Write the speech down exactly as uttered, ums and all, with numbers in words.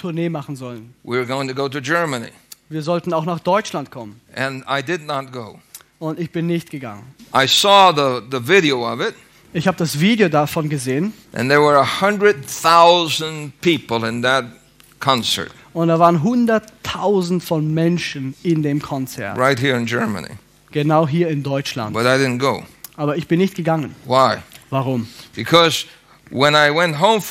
Tournee machen sollen. We were going to go to Germany. Wir sollten auch nach Deutschland kommen. And I did not go. Und ich bin nicht gegangen. I saw the, the video of it. Ich habe das Video davon gesehen. And there were a hundred thousand people in that concert. Und da waren hunderttausend von Menschen in dem Konzert. Right here in Germany. Genau hier in Deutschland. But I didn't go. Aber ich bin nicht gegangen. Why? Warum? Because when I went home for